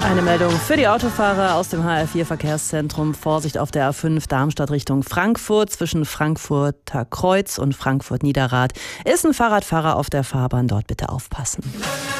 Eine Meldung für die Autofahrer aus dem HR4-Verkehrszentrum. Vorsicht auf der A5 Darmstadt Richtung Frankfurt. Zwischen Frankfurter Kreuz und Frankfurt-Niederrad ist ein Fahrradfahrer auf der Fahrbahn. Dort bitte aufpassen.